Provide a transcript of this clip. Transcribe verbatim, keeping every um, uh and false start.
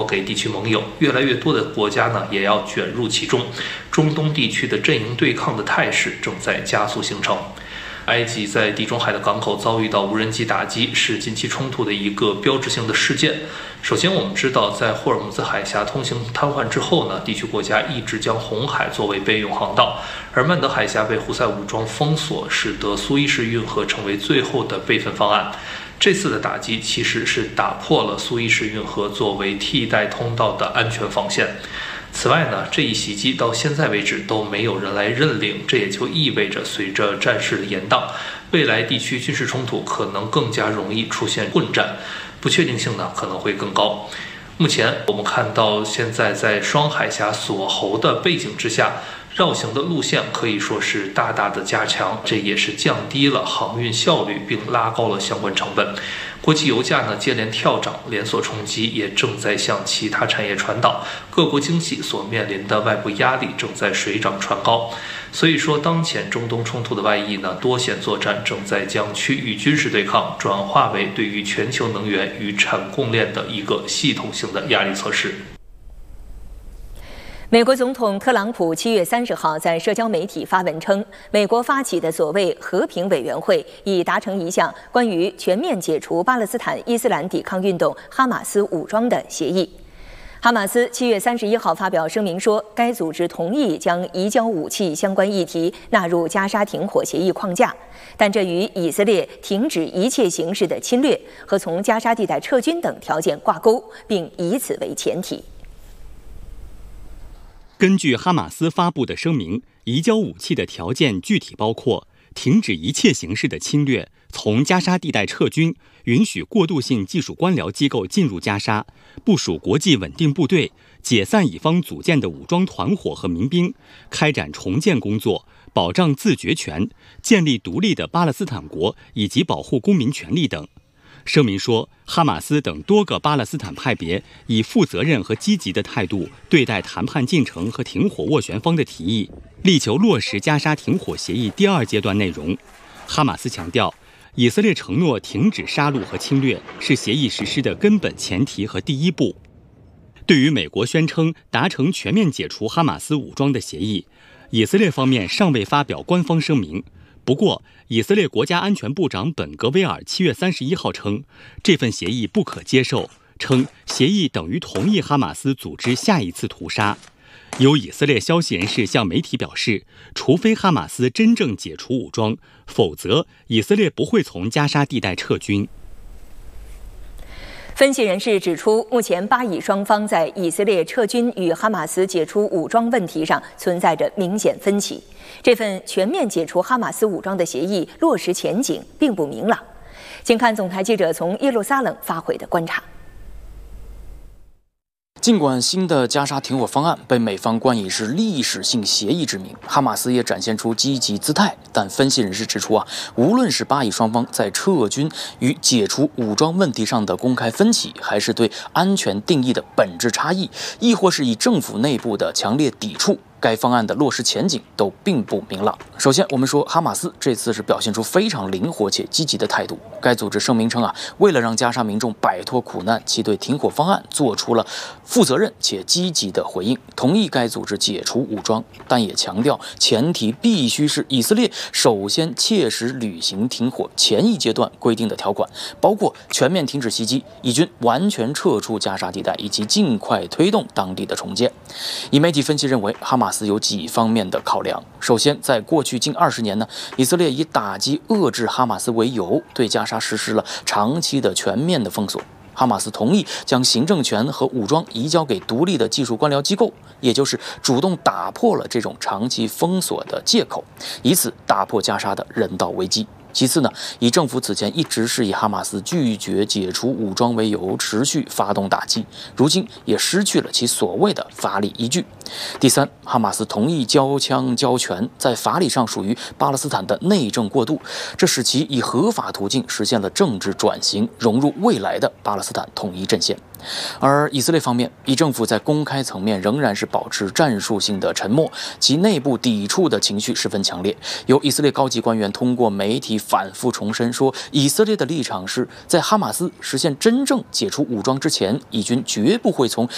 给地区盟友，越来越多的国家呢也要卷入其中。中东地区的阵营对抗的态势正在加速形成。埃及在地中海的港口遭遇到无人机打击，是近期冲突的一个标志性的事件。首先，我们知道，在霍尔木兹海峡通行瘫痪之后呢，地区国家一直将红海作为备用航道，而曼德海峡被胡塞武装封锁，使得苏伊士运河成为最后的备份方案。这次的打击其实是打破了苏伊士运河作为替代通道的安全防线。此外呢，这一袭击到现在为止都没有人来认领，这也就意味着随着战事的延宕，未来地区军事冲突可能更加容易出现混战，不确定性呢可能会更高。目前我们看到，现在在双海峡锁喉的背景之下，绕行的路线可以说是大大的加强，这也是降低了航运效率，并拉高了相关成本。国际油价呢接连跳涨，连锁冲击也正在向其他产业传导，各国经济所面临的外部压力正在水涨船高。所以说，当前中东冲突的外溢呢，多线作战正在将区域军事对抗转化为对于全球能源与产供链的一个系统性的压力测试。 美国总统特朗普七月三十号在社交媒体发文称，美国发起的所谓和平委员会已达成一项关于全面解除巴勒斯坦伊斯兰抵抗运动哈马斯武装的协议。哈马斯七月三十一号发表声明说，该组织同意将移交武器相关议题纳入加沙停火协议框架，但这与以色列停止一切形式的侵略和从加沙地带撤军等条件挂钩，并以此为前提。 根据哈马斯发布的声明，移交武器的条件具体包括停止一切形式的侵略，从加沙地带撤军，允许过渡性技术官僚机构进入加沙，部署国际稳定部队，解散以方组建的武装团伙和民兵，开展重建工作，保障自决权，建立独立的巴勒斯坦国以及保护公民权利等。声明说，哈马斯等多个巴勒斯坦派别以负责任和积极的态度对待谈判进程和停火斡旋方的提议，力求落实加沙停火协议第二阶段内容。哈马斯强调，以色列承诺停止杀戮和侵略是协议实施的根本前提和第一步。对于美国宣称达成全面解除哈马斯武装的协议，以色列方面尚未发表官方声明。不过，以色列国家安全部长本格威尔七月三十一号称，这份协议不可接受，称协议等于同意哈马斯组织下一次屠杀。有以色列消息人士向媒体表示，除非哈马斯真正解除武装，否则以色列不会从加沙地带撤军。 分析人士指出，目前巴以双方在以色列撤军与哈马斯解除武装问题上存在着明显分歧。这份全面解除哈马斯武装的协议落实前景并不明朗。请看总台记者从耶路撒冷发回的观察。 尽管新的加沙停火方案被美方冠以是历史性协议之名，哈马斯也展现出积极姿态，但分析人士指出啊，无论是巴以双方在撤军与解除武装问题上的公开分歧，还是对安全定义的本质差异，亦或是以政府内部的强烈抵触，该方案的落实前景都并不明朗。首先，我们说哈马斯这次是表现出非常灵活且积极的态度。该组织声明称啊，为了让加沙民众摆脱苦难，其对停火方案做出了负责任且积极的回应，同意该组织解除武装，但也强调前提必须是以色列首先切实履行停火前一阶段规定的条款，包括全面停止袭击、以军完全撤出加沙地带以及尽快推动当地的重建。以媒体分析认为，哈马斯有几方面的考量。首先，在过去近二十年呢，以色列以打击遏制哈马斯为由，对加沙实施了长期的全面的封锁。哈马斯同意将行政权和武装移交给独立的技术官僚机构，也就是主动打破了这种长期封锁的借口，以此打破加沙的人道危机。其次呢，以政府此前一直是以哈马斯拒绝解除武装为由，持续发动打击，如今也失去了其所谓的法理依据。第三，哈马斯同意交枪交权，在法理上属于巴勒斯坦的内政过渡，这使其以合法途径实现了政治转型，融入未来的巴勒斯坦统一阵线。而以色列方面，以政府在公开层面仍然是保持战术性的沉默，其内部抵触的情绪十分强烈。有以色列高级官员通过媒体反复重申说，以色列的立场是在哈马斯实现真正解除武装之前，以军绝不会从